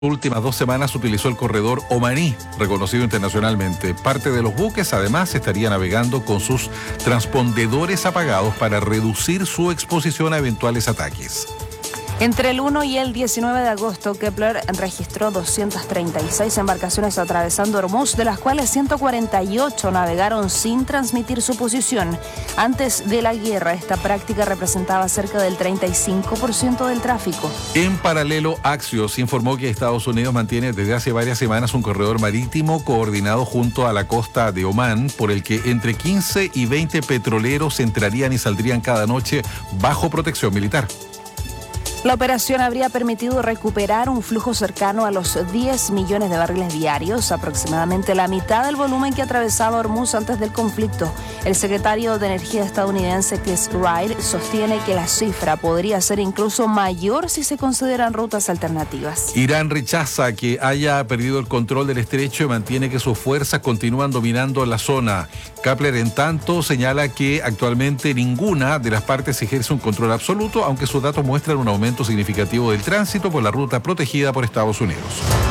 últimas 2 semanas utilizó el corredor Omaní, reconocido internacionalmente. Parte de los buques, además, estaría navegando con sus transpondedores apagados para reducir su exposición a eventuales ataques. Entre el 1 y el 19 de agosto, Kepler registró 236 embarcaciones atravesando Hormuz, de las cuales 148 navegaron sin transmitir su posición. Antes de la guerra, esta práctica representaba cerca del 35% del tráfico. En paralelo, Axios informó que Estados Unidos mantiene desde hace varias semanas un corredor marítimo coordinado junto a la costa de Omán, por el que entre 15 y 20 petroleros entrarían y saldrían cada noche bajo protección militar. La operación habría permitido recuperar un flujo cercano a los 10 millones de barriles diarios, aproximadamente la mitad del volumen que atravesaba Hormuz antes del conflicto. El secretario de Energía estadounidense Chris Wright sostiene que la cifra podría ser incluso mayor si se consideran rutas alternativas. Irán rechaza que haya perdido el control del estrecho y mantiene que sus fuerzas continúan dominando la zona. Kepler, en tanto, señala que actualmente ninguna de las partes ejerce un control absoluto, aunque sus datos muestran un aumento significativo del tránsito por la ruta protegida por Estados Unidos.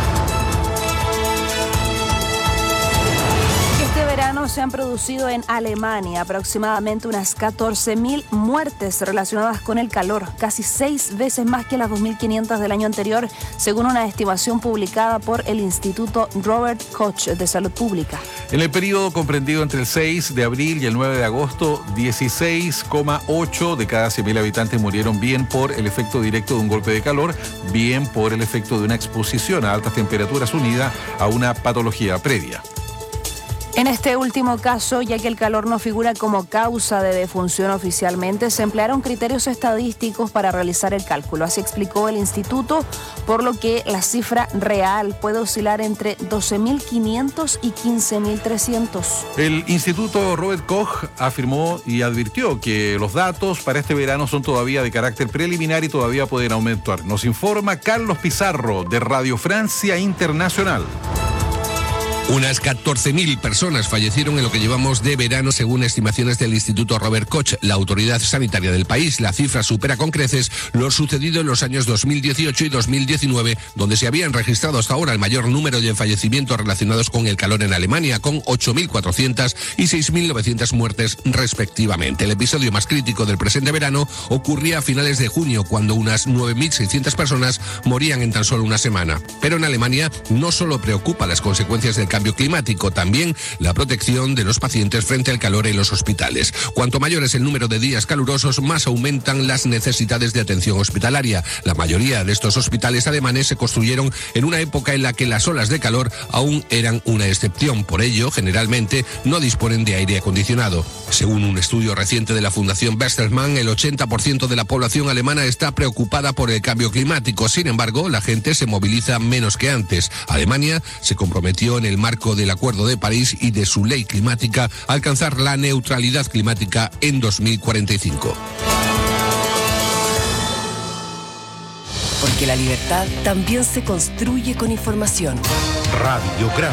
Se han producido en Alemania aproximadamente unas 14.000 muertes relacionadas con el calor, casi 6 veces más que las 2.500 del año anterior, según una estimación publicada por el Instituto Robert Koch de Salud Pública. En el periodo comprendido entre el 6 de abril y el 9 de agosto, 16,8 de cada 100.000 habitantes murieron bien por el efecto directo de un golpe de calor, bien por el efecto de una exposición a altas temperaturas unida a una patología previa. En este último caso, ya que el calor no figura como causa de defunción oficialmente, se emplearon criterios estadísticos para realizar el cálculo. Así explicó el instituto, por lo que la cifra real puede oscilar entre 12.500 y 15.300. El Instituto Robert Koch afirmó y advirtió que los datos para este verano son todavía de carácter preliminar y todavía pueden aumentar. Nos informa Carlos Pizarro de Radio Francia Internacional. Unas 14.000 personas fallecieron en lo que llevamos de verano, según estimaciones del Instituto Robert Koch, la autoridad sanitaria del país. La cifra supera con creces lo sucedido en los años 2018 y 2019, donde se habían registrado hasta ahora el mayor número de fallecimientos relacionados con el calor en Alemania, con 8.400 y 6.900 muertes respectivamente. El episodio más crítico del presente verano ocurría a finales de junio, cuando unas 9.600 personas morían en tan solo una semana. Pero en Alemania no solo preocupa las consecuencias del cambio climático, también la protección de los pacientes frente al calor en los hospitales. Cuanto mayor es el número de días calurosos, más aumentan las necesidades de atención hospitalaria. La mayoría de estos hospitales alemanes se construyeron en una época en la que las olas de calor aún eran una excepción. Por ello, generalmente no disponen de aire acondicionado. Según un estudio reciente de la Fundación Bertelsmann, el 80% de la población alemana está preocupada por el cambio climático. Sin embargo, la gente se moviliza menos que antes. Alemania se comprometió en el marco del Acuerdo de París y de su ley climática a alcanzar la neutralidad climática en 2045. Porque la libertad también se construye con información. Radiograma.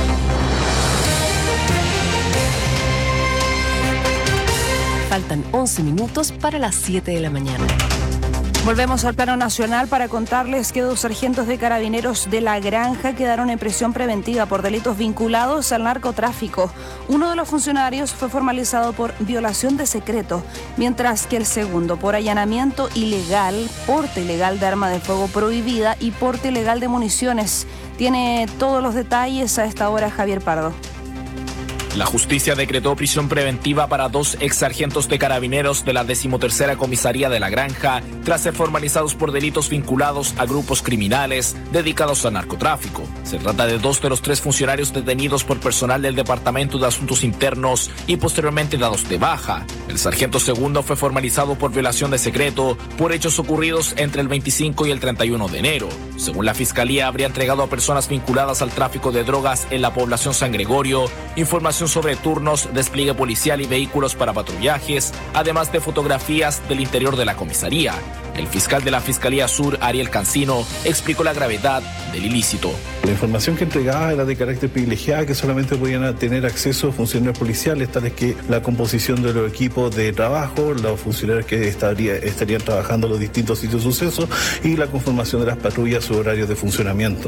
Faltan 11 minutos para las 7 de la mañana. Volvemos al plano nacional para contarles que 2 sargentos de carabineros de La Granja quedaron en prisión preventiva por delitos vinculados al narcotráfico. Uno de los funcionarios fue formalizado por violación de secreto, mientras que el segundo por allanamiento ilegal, porte ilegal de arma de fuego prohibida y porte ilegal de municiones. Tiene todos los detalles a esta hora Javier Pardo. La justicia decretó prisión preventiva para 2 exsargentos de carabineros de la 13ª Comisaría de La Granja tras ser formalizados por delitos vinculados a grupos criminales dedicados al narcotráfico. Se trata de 2 de los 3 funcionarios detenidos por personal del Departamento de Asuntos Internos y posteriormente dados de baja. El sargento segundo fue formalizado por violación de secreto por hechos ocurridos entre el 25 y el 31 de enero. Según la Fiscalía, habría entregado a personas vinculadas al tráfico de drogas en la población San Gregorio información información sobre turnos, despliegue policial y vehículos para patrullajes, además de fotografías del interior de la comisaría. El fiscal de la Fiscalía Sur, Ariel Cancino, explicó la gravedad del ilícito. La información que entregaba era de carácter privilegiado, que solamente podían tener acceso funcionarios policiales, tales que la composición de los equipos de trabajo, los funcionarios que estarían trabajando en los distintos sitios de suceso y la conformación de las patrullas, sus horarios de funcionamiento.